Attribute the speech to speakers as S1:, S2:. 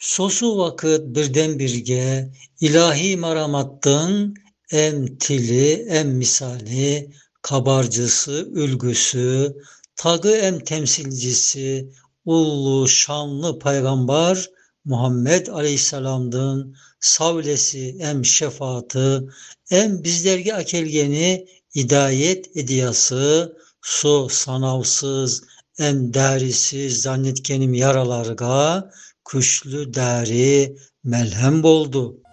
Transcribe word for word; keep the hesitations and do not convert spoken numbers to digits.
S1: Sosu vakit birdenbirge ilahi maramatın em tili em misali, kabarcısı, ülgüsü, tağı em temsilcisi, ullu şanlı peygamber Muhammed Aleyhisselam'dın savlesi em şefaatı, em bizlerge akelgeni hidayet ediyası, su sanavsız em derisiz zannetkenim yaralarga, kuşlu deri melhem boldu.